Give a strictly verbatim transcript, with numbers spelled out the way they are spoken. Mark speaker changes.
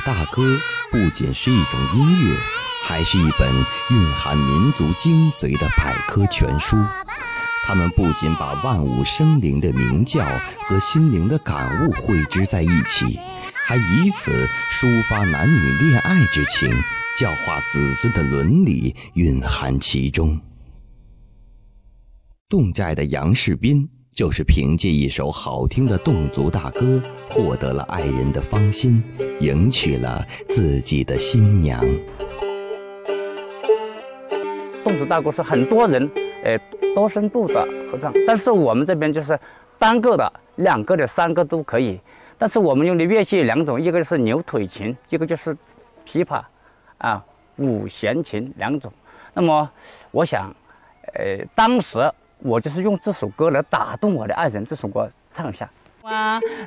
Speaker 1: 大歌不仅是一种音乐，还是一本蕴含民族精髓的百科全书。他们不仅把万物生灵的鸣叫和心灵的感悟汇织在一起，还以此抒发男女恋爱之情，教化子孙的伦理蕴含其中。侗寨的杨士斌就是凭借一首好听的侗族大歌，获得了爱人的芳心，迎娶了自己的新娘。
Speaker 2: 侗族大歌是很多人呃多声部的合唱，但是我们这边就是单个的、两个的、三个都可以。但是我们用的乐器两种，一个是牛腿琴，一个就是琵琶啊、五弦琴两种。那么我想，呃，当时我就是用这首歌来打动我的爱人，这首歌唱一下。啊，